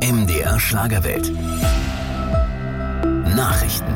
MDR Schlagerwelt. Nachrichten.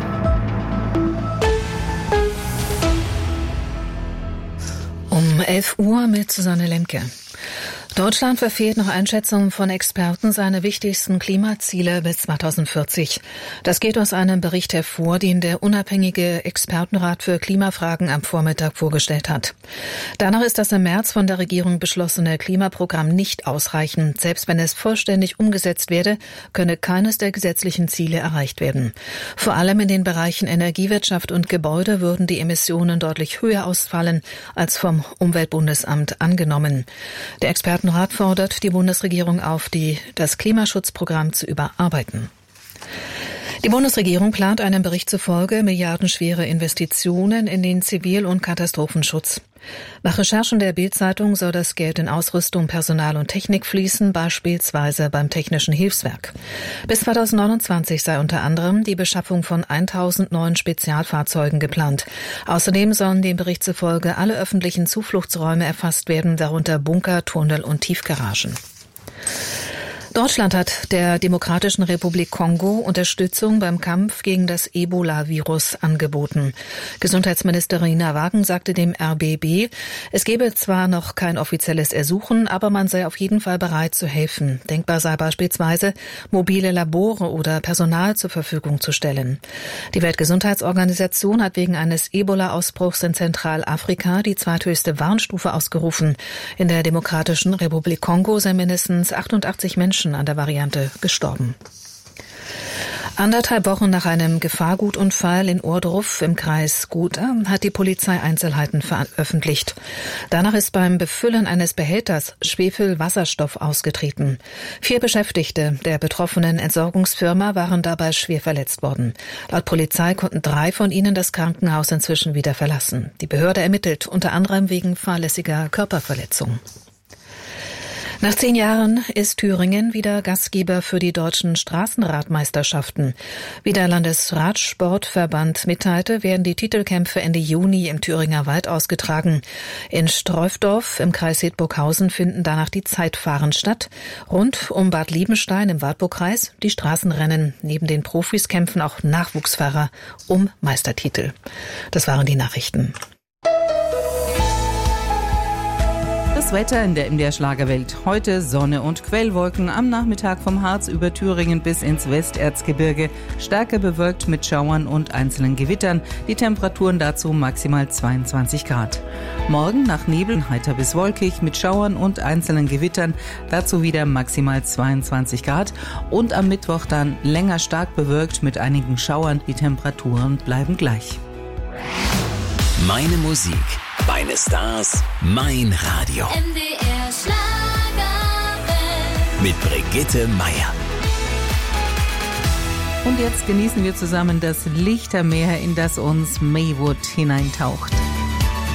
Um 11 Uhr mit Susanne Lemke. Deutschland verfehlt nach Einschätzung von Experten seine wichtigsten Klimaziele bis 2040. Das geht aus einem Bericht hervor, den der unabhängige Expertenrat für Klimafragen am Vormittag vorgestellt hat. Danach ist das im März von der Regierung beschlossene Klimaprogramm nicht ausreichend. Selbst wenn es vollständig umgesetzt werde, könne keines der gesetzlichen Ziele erreicht werden. Vor allem in den Bereichen Energiewirtschaft und Gebäude würden die Emissionen deutlich höher ausfallen als vom Umweltbundesamt angenommen. Der Expertenrat fordert die Bundesregierung auf, das Klimaschutzprogramm zu überarbeiten. Die Bundesregierung plant einem Bericht zufolge milliardenschwere Investitionen in den Zivil- und Katastrophenschutz. Nach Recherchen der Bild-Zeitung soll das Geld in Ausrüstung, Personal und Technik fließen, beispielsweise beim Technischen Hilfswerk. Bis 2029 sei unter anderem die Beschaffung von 1000 neuen Spezialfahrzeugen geplant. Außerdem sollen dem Bericht zufolge alle öffentlichen Zufluchtsräume erfasst werden, darunter Bunker, Tunnel und Tiefgaragen. Deutschland hat der Demokratischen Republik Kongo Unterstützung beim Kampf gegen das Ebola-Virus angeboten. Gesundheitsministerin Nina Wagen sagte dem RBB, es gebe zwar noch kein offizielles Ersuchen, aber man sei auf jeden Fall bereit zu helfen. Denkbar sei beispielsweise, mobile Labore oder Personal zur Verfügung zu stellen. Die Weltgesundheitsorganisation hat wegen eines Ebola-Ausbruchs in Zentralafrika die zweithöchste Warnstufe ausgerufen. In der Demokratischen Republik Kongo seien mindestens 88 Menschen an der Variante gestorben. 1,5 Wochen nach einem Gefahrgutunfall in Ohrdruf im Kreis Gotha hat die Polizei Einzelheiten veröffentlicht. Danach ist beim Befüllen eines Behälters Schwefelwasserstoff ausgetreten. 4 Beschäftigte der betroffenen Entsorgungsfirma waren dabei schwer verletzt worden. Laut Polizei konnten 3 von ihnen das Krankenhaus inzwischen wieder verlassen. Die Behörde ermittelt unter anderem wegen fahrlässiger Körperverletzung. Nach 10 Jahren ist Thüringen wieder Gastgeber für die deutschen Straßenradmeisterschaften. Wie der Landesradsportverband mitteilte, werden die Titelkämpfe Ende Juni im Thüringer Wald ausgetragen. In Streufdorf im Kreis Hildburghausen finden danach die Zeitfahren statt. Rund um Bad Liebenstein im Wartburgkreis die Straßenrennen. Neben den Profis kämpfen auch Nachwuchsfahrer um Meistertitel. Das waren die Nachrichten. Das Wetter in der MDR Schlagerwelt. Heute Sonne und Quellwolken. Am Nachmittag vom Harz über Thüringen bis ins Westerzgebirge. Stärker bewölkt mit Schauern und einzelnen Gewittern. Die Temperaturen dazu maximal 22 Grad. Morgen nach Nebel heiter bis wolkig mit Schauern und einzelnen Gewittern. Dazu wieder maximal 22 Grad. Und am Mittwoch dann länger stark bewölkt mit einigen Schauern. Die Temperaturen bleiben gleich. Meine Musik, meine Stars, mein Radio. MDR Schlagerwelt. Mit Brigitte Meier. Und jetzt genießen wir zusammen das Lichtermeer, in das uns Maywood hineintaucht.